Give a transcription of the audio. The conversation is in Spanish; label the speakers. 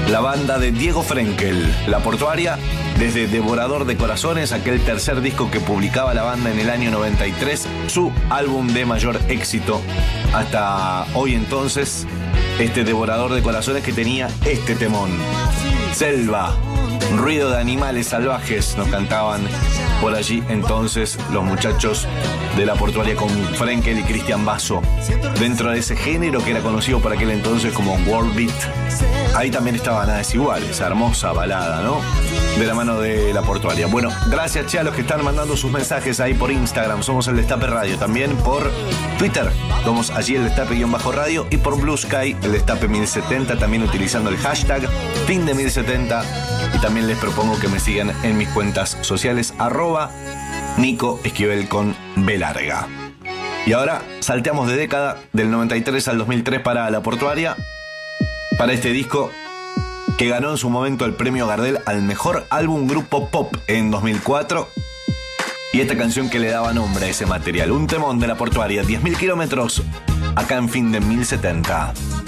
Speaker 1: la banda de Diego Frenkel, La Portuaria, desde Devorador de Corazones, aquel tercer disco que publicaba la banda en el año 93, su álbum de mayor éxito hasta hoy entonces, este Devorador de Corazones que tenía este temón. Selva, ruido de animales salvajes, nos cantaban por allí entonces los muchachos de La Portuaria con Frenkel y Cristian Basso, dentro de ese género que era conocido por aquel entonces como World Beat. Ahí también estaba Nada es Igual, esa hermosa balada, ¿no? De la mano de La Portuaria. Bueno, gracias, che, a los que están mandando sus mensajes ahí por Instagram. Somos El Destape Radio. También por Twitter. Somos allí El Destape-radio. Y por Blue Sky, El Destape 1070. También utilizando el hashtag fin de 1070. Y también les propongo que me sigan en mis cuentas sociales. @Nico Esquivel con B larga. Y ahora salteamos de década, del 93 al 2003 para La Portuaria. Para este disco que ganó en su momento el premio Gardel al mejor álbum grupo pop en 2004. Y esta canción que le daba nombre a ese material, un temón de La Portuaria, 10.000 kilómetros, acá en fin de 1070.